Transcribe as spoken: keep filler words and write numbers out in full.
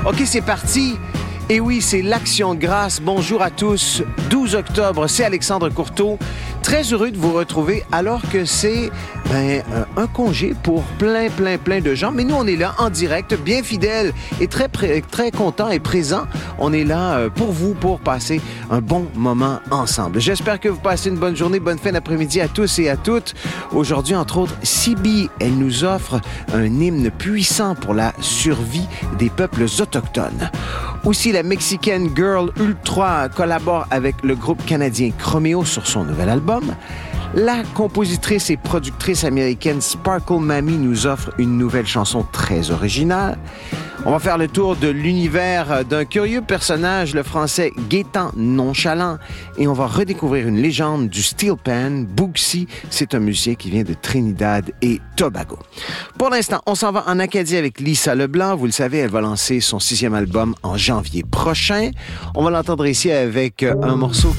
OK, c'est parti. Et oui, c'est l'Action de grâce. Bonjour à tous. douze octobre, c'est Alexandre Courteau. Très heureux de vous retrouver alors que c'est ben, un congé pour plein, plein, plein de gens. Mais nous, on est là en direct, bien fidèles et très, très contents et présents. On est là pour vous, pour passer un bon moment ensemble. J'espère que vous passez une bonne journée, bonne fin d'après-midi à tous et à toutes. Aujourd'hui, entre autres, Sibi, elle nous offre un hymne puissant pour la survie des peuples autochtones. Aussi, la Mexicaine Girl Ultra collabore avec le groupe canadien Chromeo sur son nouvel album. La compositrice et productrice américaine Sparkle Mamie nous offre une nouvelle chanson très originale. On va faire le tour de l'univers d'un curieux personnage, le français Gaétan Nonchalant, et on va redécouvrir une légende du steel pan, Boogsy. C'est un musicien qui vient de Trinidad et Tobago. Pour l'instant, on s'en va en Acadie avec Lisa Leblanc. Vous le savez, elle va lancer son sixième album en janvier prochain. On va l'entendre ici avec un morceau